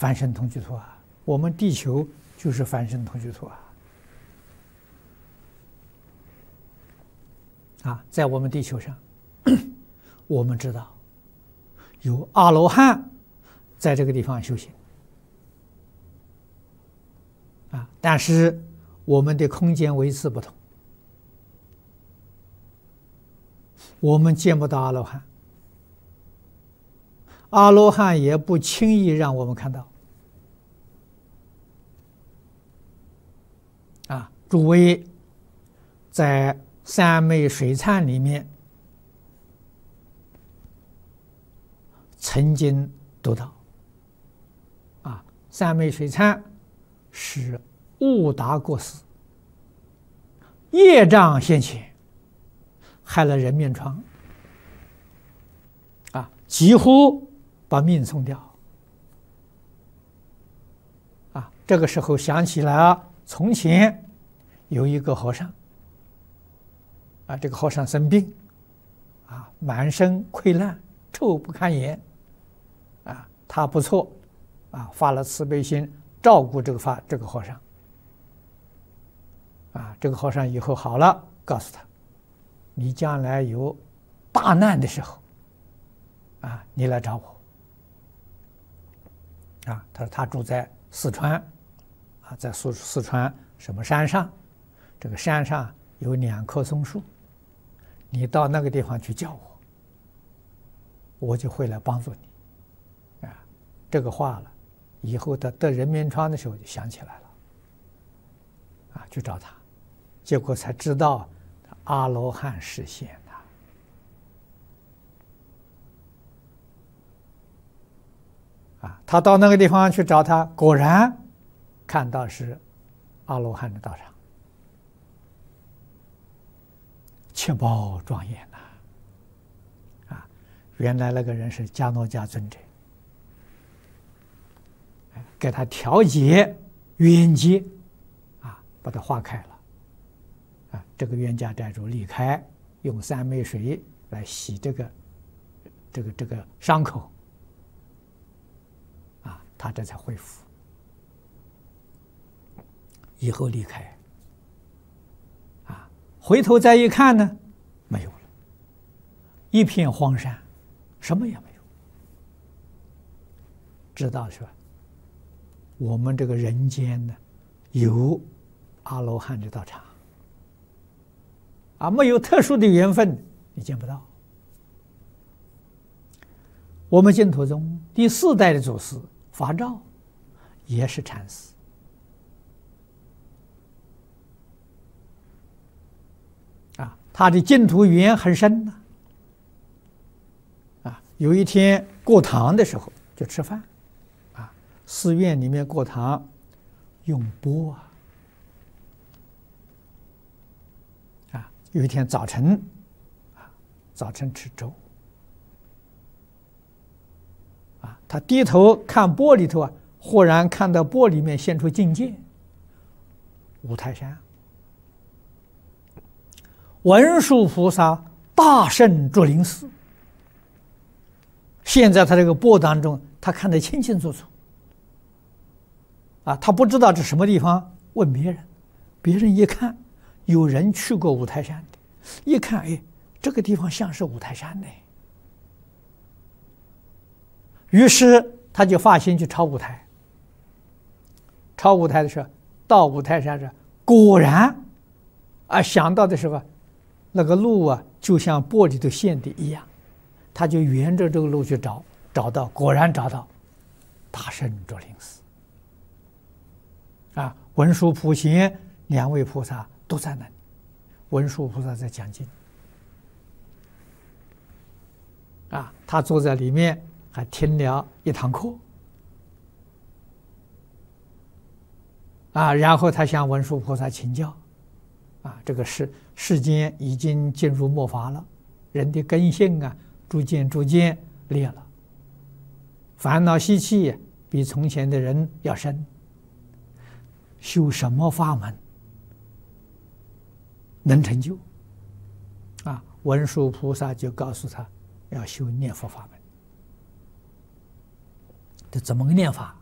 凡圣同居土啊，我们地球就是凡圣同居土啊！在我们地球上，我们知道有阿罗汉在这个地方修行但是我们的空间维次不同，我们见不到阿罗汉，阿罗汉也不轻易让我们看到诸位在三昧水忏里面曾经读到三昧水忏是悟达过失，业障现前，害了人面疮几乎把命送掉这个时候想起来从前有一个和尚这个和尚生病满身溃烂，臭不堪言他不错发了慈悲心，照顾这个和尚这个和尚以后好了，告诉他，你将来有大难的时候你来找我他说他住在四川在四川什么山上，这个山上有2棵松树，你到那个地方去叫我，我就会来帮助你这个话了以后他得人面疮的时候就想起来了去找他，结果才知道阿罗汉示现他到那个地方去找他，果然看到是阿罗汉的道场，切宝庄严原来那个人是迦诺迦尊者给他调节冤结把他化开了这个冤家债主离开，用三昧水来洗这个伤口他这才恢复，以后离开回头再一看呢，没有了，一片荒山，什么也没有。知道是吧？我们这个人间呢，有阿罗汉的道场没有特殊的缘分你见不到。我们净土宗第4代的祖师法照也是禅师他的净土缘很深有一天过堂的时候就吃饭寺院里面过堂用钵有一天早晨吃粥他低头看钵里头忽然看到钵里面现出境界，五台山文殊菩萨大圣卓林寺，现在他这个钵当中他看得清清楚楚他不知道这什么地方，问别人，别人一看有人去过五台山的，一看这个地方像是五台山呢，于是他就发心去抄五台。抄五台的时候，到五台山上，果然想到的时候，那个路就像钵里头现的一样，他就沿着这个路去找，找到，果然找到大圣卓林寺文殊普贤2位菩萨都在那里，文殊菩萨在讲经他坐在里面还听了一堂课然后他向文殊菩萨请教这个世间已经进入末法了，人的根性逐渐裂了，烦恼习气比从前的人要深，修什么法门能成就文殊菩萨就告诉他要修念佛法门。这怎么个念法